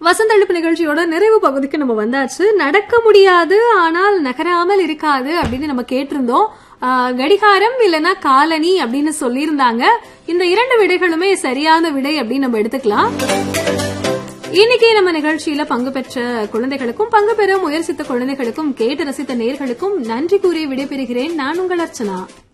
வசந்தளிப்பு நிகழ்ச்சியோட நிறைவு பகுதிக்கு நம்ம வந்தாச்சு. நடக்க முடியாது ஆனால் நகராமல் இருக்காது அப்படின்னு நம்ம கேட்டிருந்தோம். கடிகாரம் இல்லனா காலனி அப்படின்னு சொல்லியிருந்தாங்க. இந்த இரண்டு விடைகளுமே சரியான விடை அப்படின்னு நம்ம எடுத்துக்கலாம். இன்னைக்கு நம்ம நிகழ்ச்சியில பங்கு பெற்ற குழந்தைகளுக்கும் பங்கு பெற முயற்சித்த குழந்தைகளுக்கும் கேட்டு ரசித்த நேயர்களுக்கும் நன்றி கூறி விடைபெறுகிறேன். நான் உங்கள் அர்ச்சனா.